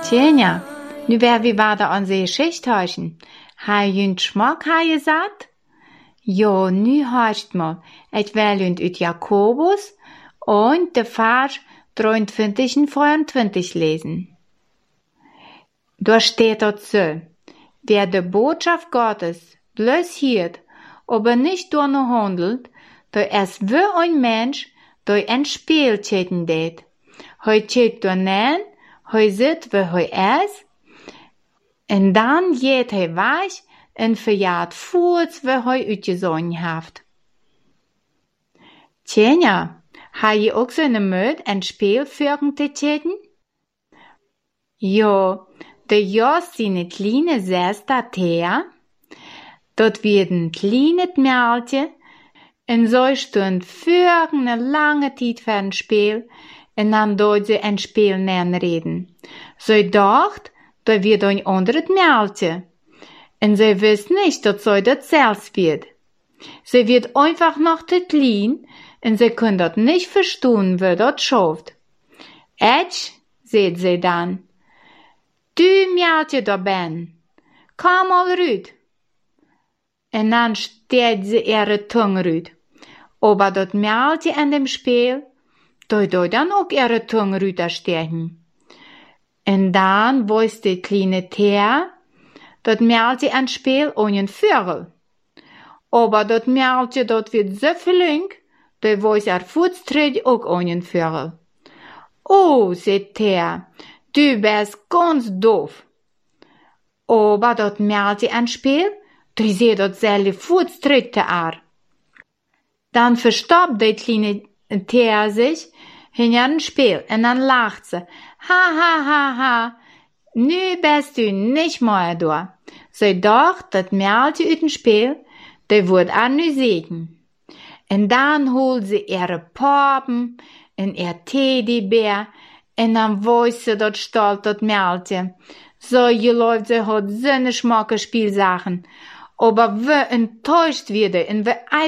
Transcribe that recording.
Tjenja, nu wär vi wieder an se Geschichtchen. Ha jünt Schmack ha gesagt? Jo, nu heißt mal, et wel jünt ut Jakobus und de Vers 23 und 24 lesen. Da steht dort so, wer de Botschaft Gottes bloß hiert, aber nicht danach handelt, da es wie ein Mensch, da ein Spiel täten det. Hoi tät da nen, hoi sit wie hoi es, en dan geht hoi weich, en verjaart voort wie hoi uitgezogen haft. Tjenja, ha je ook zo'n moed en speel führen te täten? Jo, de Jos sine kleine Sester Thea, dort wird ein kleines Mädchen, en so stund für eine lange Zeit für ein Spiel, en dann dort sie ein Spiel nähen reden. So dacht, da wird ein anderes Mädchen. En sie wisst nicht, dass sie das selbst wird. Sie wird einfach noch zu klein, en sie können das nicht verstehen, wie das schafft. Etsch, seht sie dann, du Mädchen da ben, komm mal rüt. En dann steht sie ihre Tunge rüt. Aber das Mädchen an dem Spiel, da dann auch ihre Tunge rüt stechen. En dann weiß die kleine Thea, dat Mädchen an Spiel ohne Vögel. Aber dat Mädchen dort wird so flink, da weiß Fußtritt auch ohne Vögel. Oh, sagt Thea, du bist ganz doof. Aber dat Mädchen an Spiel, da sieht dat selbe Fußtritte an. Dann verstoppt die kleine Thea sich hinter ein Spiel und dann lacht sie. Ha, ha, ha, ha. Nu bist du nicht mehr da. Sie dacht, dat Mädchen uit dem Spiel, der wird an nu sehen. Und dann holt sie ihre Pappen und ihr Teddybär und dann weiß sie dort stolz dat Mädchen. So läuft sie hat so ne schmacke Spielsachen. Aber wie enttäuscht wird und wie